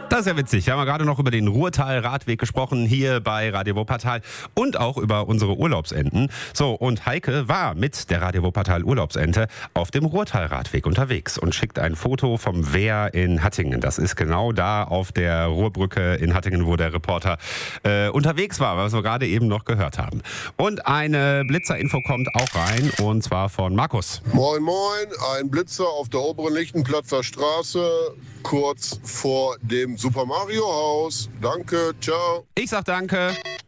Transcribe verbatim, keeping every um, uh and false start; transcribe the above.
Das ist ja witzig. Wir haben ja gerade noch über den Ruhrtal-Radweg gesprochen, hier bei Radio Wuppertal und auch über unsere Urlaubsenten. So, und Heike war mit der Radio Wuppertal Urlaubsente auf dem Ruhrtal-Radweg unterwegs und schickt ein Foto vom Wehr in Hattingen. Das ist genau da auf der Ruhrbrücke in Hattingen, wo der Reporter äh, unterwegs war, was wir gerade eben noch gehört haben. Und eine Blitzer-Info kommt auch rein, und zwar von Markus. Moin, moin. Ein Blitzer auf der oberen Lichtenplatzer Straße, kurz vor dem Super Mario Haus. Danke, ciao. Ich sag danke.